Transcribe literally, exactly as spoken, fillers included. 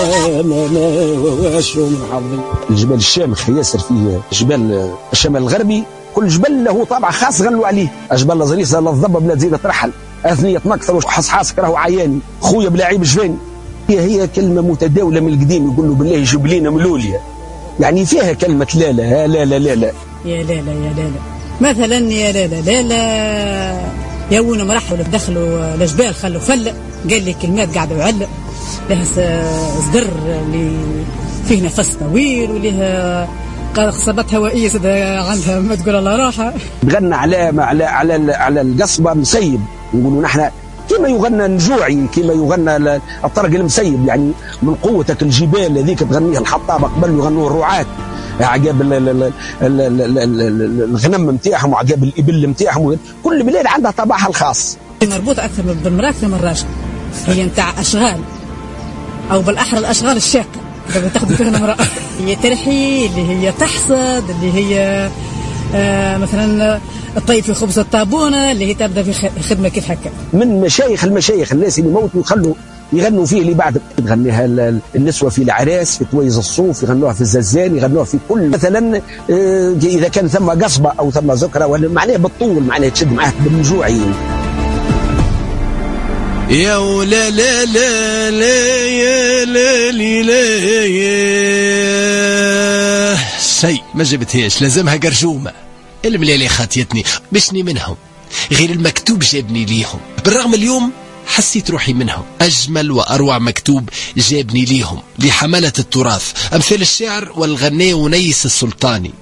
الجبال الشامخ ياسر فيه جبال الشمال الغربي، كل جبل له طابع خاص غنوا عليه. أجبال لزريسة للضبة بلا تزيد ترحل، أثنية نكثر وحصحاس كراهو عياني، خويا بلاعيب جفاني. هي هي كلمة متداولة من القديم، يقول له بالله يجيب لينا ملوليا، يعني فيها كلمة لا لا لا لا لا لا يا لا لا يا لا لا مثلا يا لا لا لا لا يونا مرحبا دخلوا الجبال خلوا فلة، قال لي كلمات قاعدة وعلق لها صدر اللي فيه نفس طويل ولها قصبات هوائية عندها ما تقول الله راحة. غنى على على على على القصبة مسيب، نقولوا نحن كما يغنى النجوعي، كما يغنى الطرق المسيب، يعني من قوتك الجبال هذيك تغنيها الحطابة قبل يغنوا الرعاة عقاب الغنم نتاعهم وعقاب الإبل نتاعهم، كل بلاد عندها طبعها الخاص. مربوطة أكثر بالمراكب من الراجل، هي نتاع أشغال أو بالأحرى الأشغال الشاقة إذا بتاخذ فيها امرأة. هي ترحيل اللي هي تحصد، اللي هي آه مثلا الطيب في خبز الطابونة، اللي هي تبدأ في خدمة كيف هكا. من مشايخ المشايخ الناس اللي موتوا يخلوا يغنوا فيه اللي بعد تغنيها النسوة في العراس، في تويز الصوف، يغنوها في الززان، يغنوها في كل مثلا إذا كان ثم قصبة أو ثم ذكرى ولا معناها بالطول، معناها تشد معاه بالنجوعين. يا ولا لا لا لا يا لا لي لا يا شيء ما جبتهاش، لازمها قرجومة. الملالي خاطيتني بشني منهم، غير المكتوب جابني ليهم، بالرغم اليوم حسيت روحي منهم. أجمل وأروع مكتوب جابني ليهم لحملة التراث، أمثال الشعر والغناء ونيس السلطاني.